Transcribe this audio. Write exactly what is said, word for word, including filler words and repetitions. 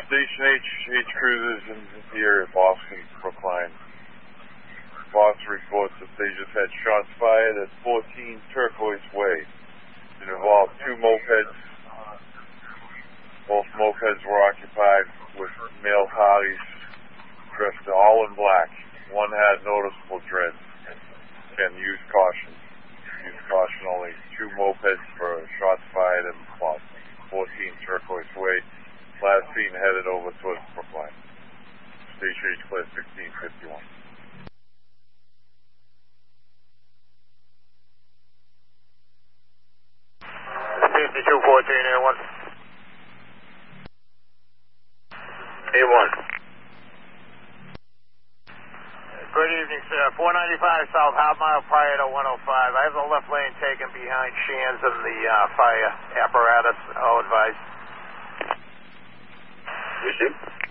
Station H, H cruisers in the area of Boston, Brookline. Boston reports that they just had shots fired at fourteen Turquoise Way. It involved two mopeds. Both mopeds were occupied with male Hardys dressed all in black. One had noticeable dreads. Again, use caution. Use caution only. Two mopeds for shots fired in about fourteen Turquoise Way. Last seen headed over towards Brookline. Station H clear sixteen fifty-one. fifty-two fourteen, A one. A one. Good evening, sir. four ninety-five South, half mile prior to one oh five. I have the left lane taken behind Shands and the uh, fire apparatus. I'll advise. Receive.